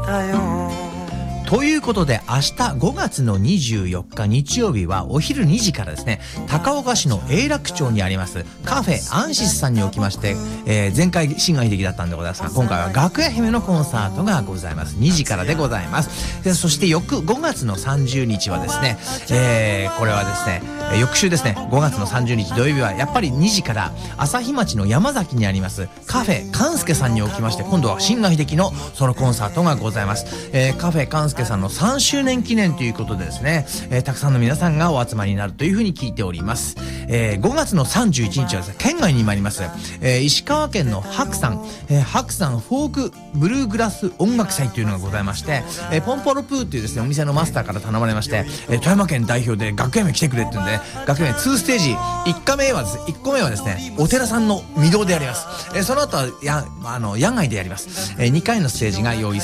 たよ。 ということで明日5月の24日日曜日はお昼2時からですね、高岡市の永楽町にありますカフェアンシスさんにおきまして、前回新賀秀樹だったんでございますが、今回は楽屋姫のコンサートがございます。2時からでございます。でそして翌5月の30日はですね、これはですね、翌週ですね、5月の30日土曜日はやっぱり2時から朝日町の山崎にありますカフェ勘介さんにおきまして、今度は新賀秀樹のソロコンサートがございます。カフェ勘介さんの3周年記念ということでですね、たくさんの皆さんがお集まりになるというふうに聞いております。5月の31日はですね、県外に参ります。石川県の白山、白山フォークブルーグラス音楽祭というのがございまして、ポンポロプーっていうですね、お店のマスターから頼まれまして、富山県代表で楽屋名来てくれって言うんで、楽屋名2ステージ、1個目はですね、お寺さんの御堂でやります。その後は野外でやります。2回のステージが用意